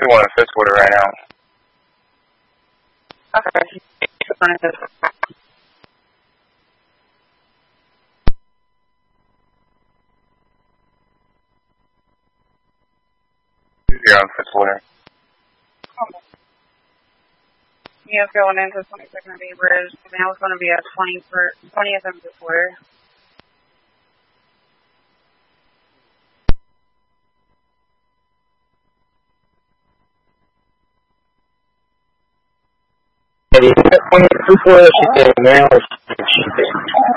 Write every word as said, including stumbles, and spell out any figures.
actually want a fifth order right now. Okay. You're on fifth order. Okay. Yeah, going into twenty-second Bay Bridge. Now it's going to be at twenty for twentieth and fifth order. Hey, twenty-fifth order, she said, now, she said.